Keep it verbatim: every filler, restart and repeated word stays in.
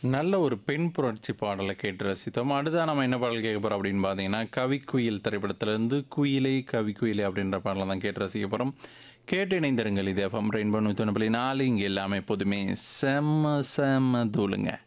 நல்ல ஒரு பெண் புரட்சி பாடல கேட்டு ரசித்தோம். அடுத்ததா நம்ம என்ன பாடல் கேட்க போறோம் அப்படின்னு பார்த்தீங்கன்னா, "கவிக்குயில்" திரைப்படத்திலிருந்து "குயிலே கவிக்குயிலே" அப்படின்ற பாடல தான் கேட்டு ரசிக்க போறோம். கேட்டு இணைந்திருங்கள். இது எஃப்எம் ரெயின்போ நூற்றி ஒன்று புள்ளி நாலு இங்க எல்லாமே எப்போதுமே செம்ம செம்ம தூளுங்க.